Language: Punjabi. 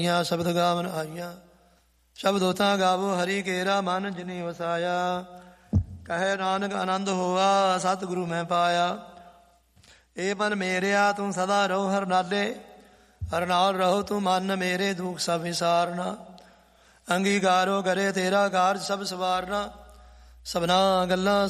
ਸ਼ਬਦ ਗਾਵਨ ਆਈਆਂ। ਸ਼ਬਦ ਹੋਤਾ ਗਾਵੋ ਹਰੀ ਕੇਰਾ ਮਨ ਜਿਨੀ ਵਸਾਇਆ। ਕਹੇ ਨਾਨਕ ਆਨੰਦ ਹੋਆ ਸਤਿਗੁਰੂ ਮੈਂ ਪਾਇਆ। ਏ ਮਨ ਮੇਰਿਆ ਤੂੰ ਸਦਾ ਰਹੋ ਹਰ ਨਾਲੇ। ਹਰ ਨਾਲ ਰਹੋ ਤੂੰ ਮਨ ਮੇਰੇ ਦੁੱਖ ਸਭ ਵਿਸਾਰਨਾ। ਅੰਗੀਕਾਰੋ ਕਰੇ ਤੇਰਾ ਕਾਰਜ ਸਭ ਸਵਾਰਨਾ। ਸਭਨਾ ਗੱਲਾਂ